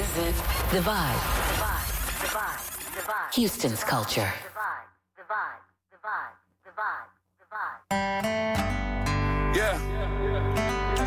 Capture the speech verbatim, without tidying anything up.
is it? The Vibe. The Vibe. The Vibe. The Vibe. Houston's culture. The Vibe. The Vibe. The Vibe. The Vibe. The Vibe.